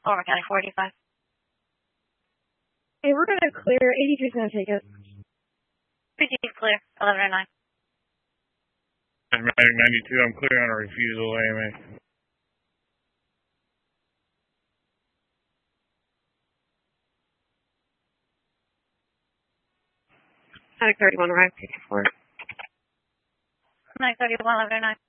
Palmer County 485. Hey, we're going to clear. 83's going to take it. Proceed clear. 1109. Automatic 92, I'm clear on a refusal, AMA. Automatic 31, arrive, 54. Automatic 31, 1109.